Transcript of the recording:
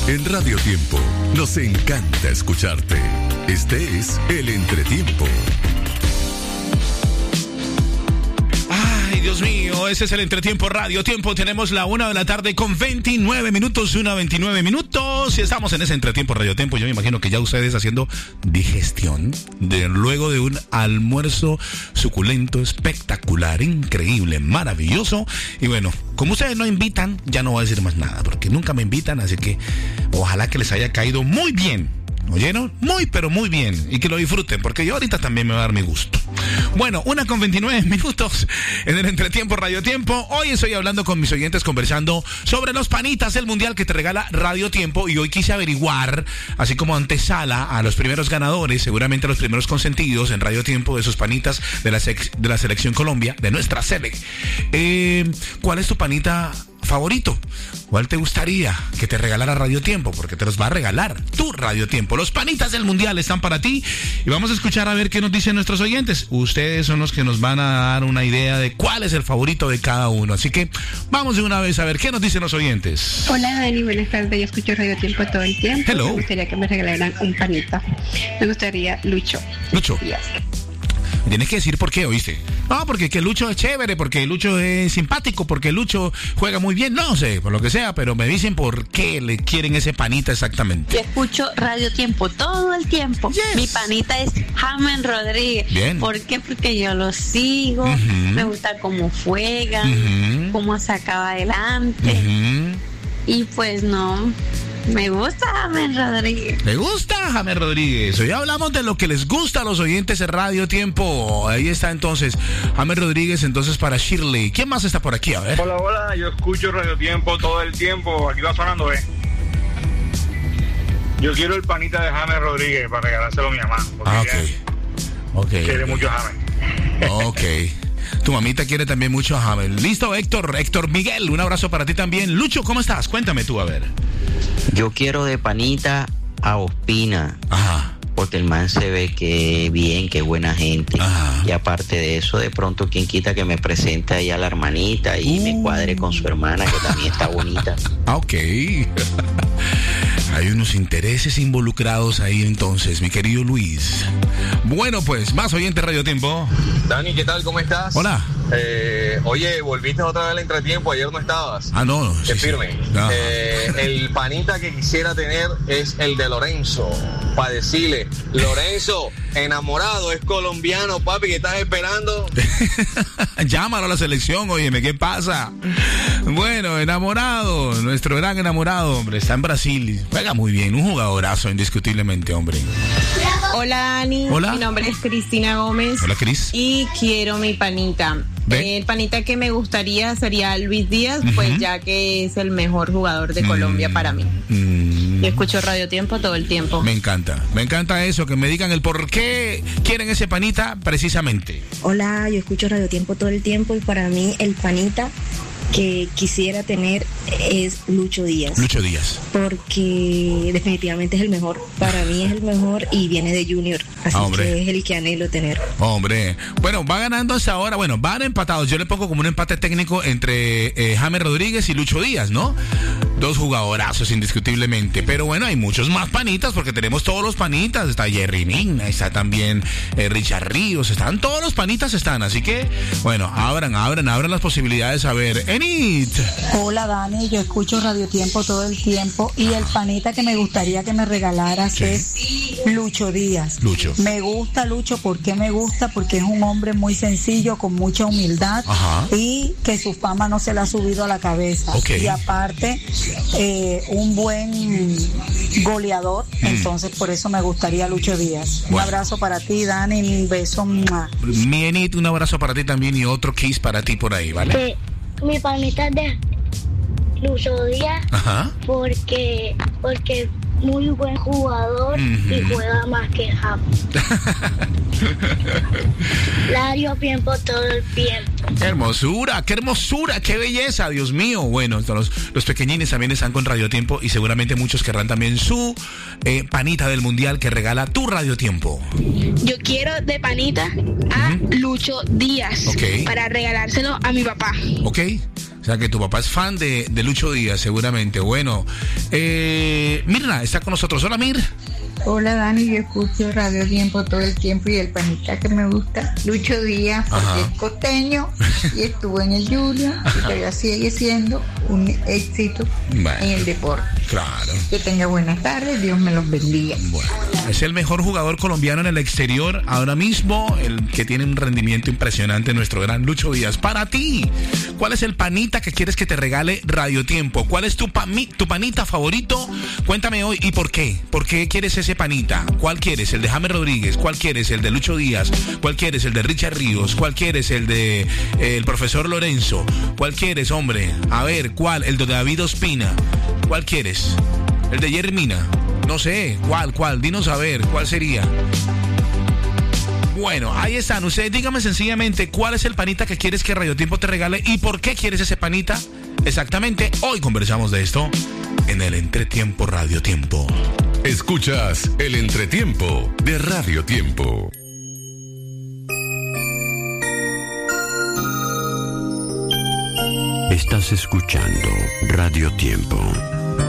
En Radio Tiempo nos encanta escucharte. Este es El Entretiempo. Ay, Dios mío, ese es El Entretiempo Radio Tiempo. Tenemos la 1 de la tarde con 29 minutos, 1:29 minutos. Y estamos en ese Entretiempo Radio Tiempo. Yo me imagino que ya ustedes haciendo digestión luego de un almuerzo suculento, espectacular, increíble, maravilloso. Y bueno, como ustedes no invitan, ya no voy a decir más nada, porque nunca me invitan, así que ojalá que les haya caído muy bien. ¿Oyeron? Muy, pero muy bien. Y que lo disfruten, porque yo ahorita también me va a dar mi gusto. Bueno, 1:29 minutos en el Entretiempo Radio Tiempo. Hoy estoy hablando con mis oyentes, conversando sobre los panitas del Mundial que te regala Radio Tiempo. Y hoy quise averiguar, así como antesala a los primeros ganadores, seguramente a los primeros consentidos en Radio Tiempo de esos panitas de la Selección Colombia, de nuestra sele. ¿Cuál es tu panita favorito? ¿Cuál te gustaría que te regalara Radio Tiempo? Porque te los va a regalar tu Radio Tiempo. Los panitas del Mundial están para ti y vamos a escuchar a ver qué nos dicen nuestros oyentes. Ustedes son los que nos van a dar una idea de cuál es el favorito de cada uno. Así que vamos de una vez a ver qué nos dicen los oyentes. Hola Dani, buenas tardes. Yo escucho Radio Tiempo todo el tiempo. Hello. Me gustaría que me regalaran un panita. Me gustaría Lucho. Lucho. Díaz. Tienes que decir por qué, ¿oíste? No, porque que Lucho es chévere, porque Lucho es simpático, porque Lucho juega muy bien, no sé, por lo que sea, pero me dicen por qué le quieren ese panita exactamente. Yo escucho Radio Tiempo todo el tiempo. Yes. Mi panita es James Rodríguez. Bien. ¿Por qué? Porque yo lo sigo, me gusta cómo juega, cómo se acaba adelante. Y pues no, me gusta James Rodríguez. ¿Le gusta James Rodríguez? Hoy hablamos de lo que les gusta a los oyentes de Radio Tiempo. Ahí está entonces James Rodríguez, entonces para Shirley. ¿Quién más está por aquí? A ver. Hola, hola, yo escucho Radio Tiempo todo el tiempo. Aquí va sonando, Yo quiero el panita de James Rodríguez para regalárselo a mi mamá. Ok. Quiere mucho a James. Ok. Tu mamita quiere también mucho a James. Listo, Héctor Miguel, un abrazo para ti también. Lucho, ¿cómo estás? Cuéntame tú, a ver. Yo quiero de panita a Ospina. Ajá. Porque el man se ve que bien, que buena gente. Ajá. Y aparte de eso, de pronto quien quita que me presente ahí a la hermanita y me cuadre con su hermana, que también está bonita. Ok. Hay unos intereses involucrados ahí entonces, mi querido Luis. Bueno, pues, más oyente Radio Tiempo. Dani, ¿qué tal? ¿Cómo estás? Hola. Oye, volviste otra vez al Entretiempo, ayer no estabas. Ah, no. Qué firme. No. El panita que quisiera tener es el de Lorenzo, para decirle, Lorenzo, enamorado, es colombiano, papi, ¿qué estás esperando? Llámalo a la selección, óyeme, ¿qué pasa? Bueno, enamorado, nuestro gran enamorado, hombre, está en Brasil, juega muy bien, un jugadorazo indiscutiblemente, hombre. Hola Dani, Hola. Mi nombre es Cristina Gómez. Hola, Cris. Y quiero mi panita. ¿Ve? El panita que me gustaría sería Luis Díaz, pues ya que es el mejor jugador de Colombia para mí. Yo escucho Radio Tiempo todo el tiempo. Me encanta eso, que me digan el por qué quieren ese panita precisamente. Hola, yo escucho Radio Tiempo todo el tiempo y para mí el panita que quisiera tener es Lucho Díaz. Lucho Díaz. Porque definitivamente es el mejor. Para mí es el mejor y viene de Junior. Así que es el que anhelo tener. Hombre. Bueno, va ganando hasta ahora. Bueno, van empatados. Yo le pongo como un empate técnico entre James Rodríguez y Lucho Díaz, ¿no? Dos jugadorazos indiscutiblemente. Pero bueno, hay muchos más panitas porque tenemos todos los panitas. Está Jerry Mina, está también Richard Ríos. Están todos los panitas, están. Así que, bueno, abran las posibilidades. A ver, Enid. Hola Dani, yo escucho Radio Tiempo todo el tiempo y el panita que me gustaría que me regalaras es Lucho Díaz. Lucho. Me gusta Lucho, ¿por qué me gusta? Porque es un hombre muy sencillo, con mucha humildad. Ajá. Y que su fama no se le ha subido a la cabeza. Okay. Y aparte, un buen goleador, entonces por eso me gustaría Lucho Díaz. Bueno. Un abrazo para ti, Dani, un beso. Mi Enid, un abrazo para ti también y otro kiss para ti por ahí, ¿vale? Mi panita es de Lucho Díaz. Ajá. Porque muy buen jugador y juega más que James. Radio Tiempo todo el tiempo. ¡Qué hermosura! ¡Qué belleza! Dios mío. Bueno, los pequeñines también están con Radio Tiempo y seguramente muchos querrán también su panita del Mundial que regala tu Radio Tiempo. Yo quiero de panita a Lucho Díaz para regalárselo a mi papá. Ok. O sea que tu papá es fan de Lucho Díaz, seguramente. Bueno, Mirna está con nosotros. Hola, Mir. Hola, Dani, yo escucho Radio Tiempo todo el tiempo y el panita que me gusta, Lucho Díaz, porque es costeño y estuvo en el Junior y todavía sigue siendo un éxito en el deporte. Claro. Que tenga buenas tardes, Dios me los bendiga. Bueno, es el mejor jugador colombiano en el exterior ahora mismo, el que tiene un rendimiento impresionante, nuestro gran Lucho Díaz. Para ti, ¿cuál es el panita que quieres que te regale Radio Tiempo? ¿Cuál es tu panita favorito? Cuéntame hoy, ¿y por qué? ¿Por qué quieres ese panita? ¿Cuál quieres? ¿El de James Rodríguez? ¿Cuál quieres? ¿El de Lucho Díaz? ¿Cuál quieres? ¿El de Richard Ríos? ¿Cuál quieres? ¿El de el profesor Lorenzo? ¿Cuál quieres, hombre? A ver, ¿cuál? ¿El de David Ospina? ¿Cuál quieres? ¿El de Jerry Mina? No sé, ¿cuál? Dinos a ver, ¿cuál sería? Bueno, ahí están. Ustedes díganme sencillamente cuál es el panita que quieres que Radio Tiempo te regale y por qué quieres ese panita. Exactamente, hoy conversamos de esto en el Entretiempo Radio Tiempo. Escuchas el Entretiempo de Radio Tiempo. Estás escuchando Radio Tiempo.